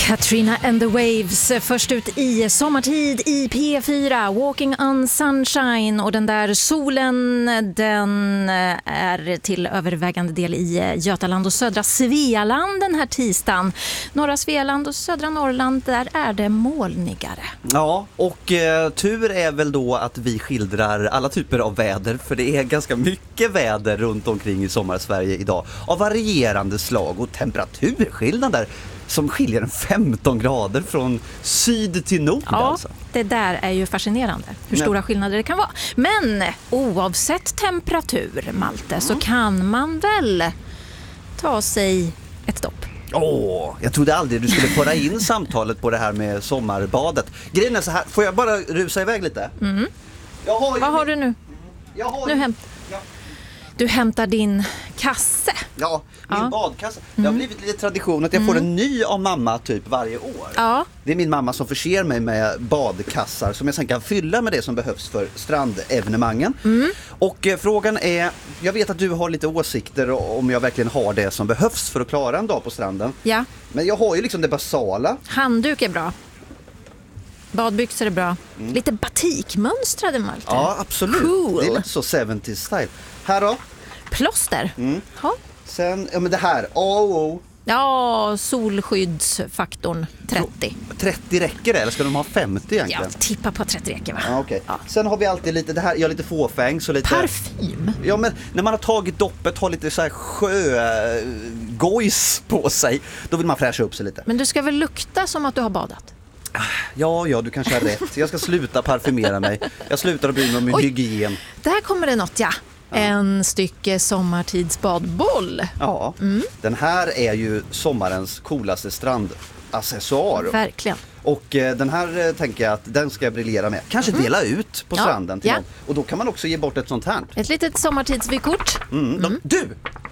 Katrina and the Waves först ut i sommartid i P4, Walking on Sunshine, och den där solen, den är till övervägande del i Götaland och södra Svealand den här tisdagen. Norra Svealand och södra Norrland, där är det molnigare. Ja, och tur är väl då att vi skildrar alla typer av väder, för det är ganska mycket väder runt omkring i sommarsverige idag av varierande slag och temperaturskillnader som skiljer en 15 grader från syd till nord. Ja, alltså. Det där är ju fascinerande, hur stora skillnader det kan vara. Men oavsett temperatur, Malte, så kan man väl ta sig ett dopp. Jag trodde aldrig du skulle föra in samtalet på det här med sommarbadet. Grejen är så här, får jag bara rusa iväg lite? Mm. Vad har du nu? Du hämtar din kasse. Ja, min badkasse. Det har blivit lite tradition att jag får en ny av mamma typ varje år. Ja. Det är min mamma som förser mig med badkassar som jag sen kan fylla med det som behövs för strandevenemangen. Och frågan är, jag vet att du har lite åsikter om jag verkligen har det som behövs för att klara en dag på stranden. Ja. Men jag har ju liksom det basala. Handduk är bra. Badbyxor är bra. Lite batikmönstrade, Malte. Ja, absolut. Cool. Det är lite så 70s style. Här då? Plåster. Ja. Sen, men det här, Ja, solskyddsfaktorn 30. 30 räcker det, eller ska de ha 50 egentligen? Jag tippar på 30 räcker, va? Ja, okej. Sen har vi alltid lite, det här, jag har lite fåfäng, så lite... Parfym? Ja, men när man har tagit doppet, har lite så här sjögojs på sig, då vill man fräscha upp sig lite. Men du ska väl lukta som att du har badat? Ja, du kanske har rätt. Jag ska sluta parfymera mig. Jag slutar att bry mig om min hygien. Där kommer det något, ja. En stycke sommartidsbadboll. Ja, den här är ju sommarens coolaste strandaccessoar. Verkligen. Och den här tänker jag att den ska jag briljera med. Kanske dela ut på stranden till någon. Och då kan man också ge bort ett sånt här. Ett litet sommartidsvykort. Du!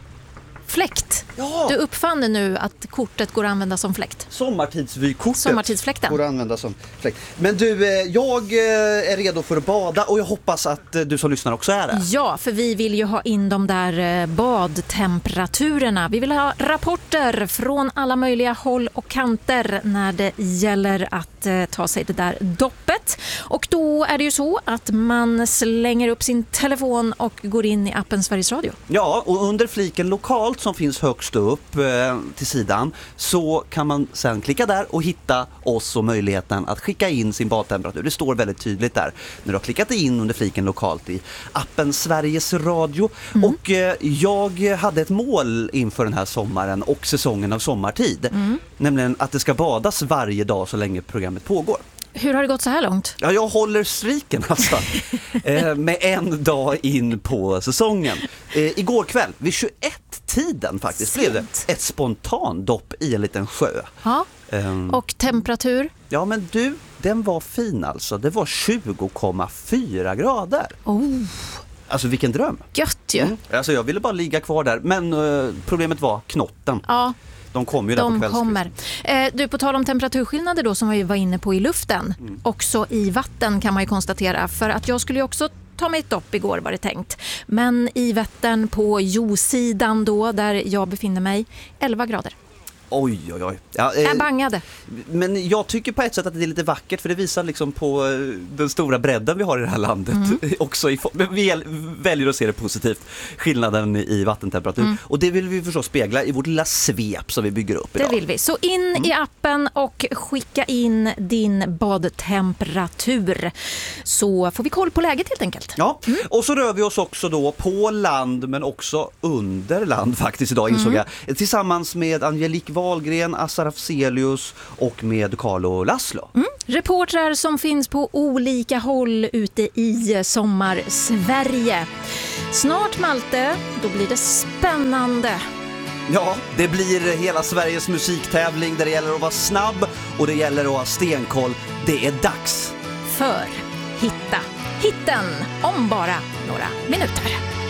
Fläkt. Ja. Du uppfann nu att kortet går att använda som fläkt. Sommartidsvykortet. Sommartidsfläkten. Går att använda som fläkt. Men du, jag är redo för att bada och jag hoppas att du som lyssnar också är det. Ja, för vi vill ju ha in de där badtemperaturerna. Vi vill ha rapporter från alla möjliga håll och kanter när det gäller att ta sig det där doppet. Och då är det ju så att man slänger upp sin telefon och går in i appen Sveriges Radio. Ja, och under fliken lokalt som finns högst upp till sidan så kan man sen klicka där och hitta oss och möjligheten att skicka in sin badtemperatur. Det står väldigt tydligt där när du har klickat in under fliken lokalt i appen Sveriges Radio. Och jag hade ett mål inför den här sommaren och säsongen av sommartid. Nämligen att det ska badas varje dag så länge programmet pågår. Hur har det gått så här långt? Ja, jag håller striken alltså. Med en dag in på säsongen. Igår kväll, vid 21-tiden faktiskt, blev det ett spontandopp i en liten sjö. Ja. Och temperatur? Ja, men du, den var fin alltså. Det var 20,4 grader. Alltså vilken dröm. Gött ju. Alltså jag ville bara ligga kvar där. Men problemet var knotten. Ja. De kommer ju där på kvällskvist. Du, på tal om temperaturskillnader då, som vi var inne på i luften. Också i vatten kan man ju konstatera. För att jag skulle ju också ta mig ett dopp igår, var det tänkt. Men i Vättern på Josidan då, där jag befinner mig, 11 grader. Oj. Ja, Jag bangade. Men jag tycker på ett sätt att det är lite vackert, för det visar liksom på den stora bredden vi har i det här landet. Också vi väljer att se det positivt, skillnaden i vattentemperatur. Och det vill vi förstås spegla i vårt lilla svep som vi bygger upp idag. Det vill vi. Så in i appen och skicka in din badtemperatur. Så får vi koll på läget helt enkelt. Ja, och så rör vi oss också då på land men också under land faktiskt idag, insåg jag. Tillsammans med Angelique Wahlgren, Assar Afzelius och med Carlo Laszlo. Reportrar som finns på olika håll ute i sommarsverige. Snart, Malte, då blir det spännande. Ja, det blir hela Sveriges musiktävling där det gäller att vara snabb och det gäller att ha stenkoll. Det är dags för hitten om bara några minuter.